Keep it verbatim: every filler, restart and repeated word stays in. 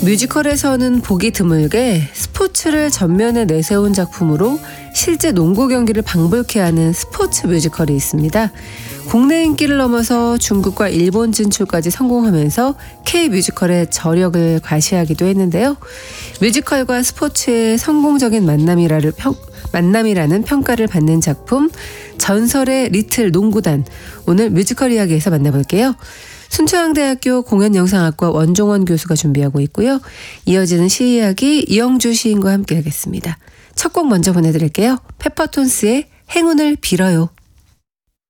뮤지컬에서는 보기 드물게 스포츠를 전면에 내세운 작품으로 실제 농구 경기를 방불케 하는 스포츠 뮤지컬이 있습니다. 국내 인기를 넘어서 중국과 일본 진출까지 성공하면서 K-뮤지컬의 저력을 과시하기도 했는데요. 뮤지컬과 스포츠의 성공적인 만남이라를 평, 만남이라는 평가를 받는 작품 전설의 리틀 농구단, 오늘 뮤지컬 이야기에서 만나볼게요. 순천향대학교 공연영상학과 원종원 교수가 준비하고 있고요. 이어지는 시 이야기 이영주 시인과 함께 하겠습니다. 첫 곡 먼저 보내드릴게요. 페퍼톤스의 행운을 빌어요.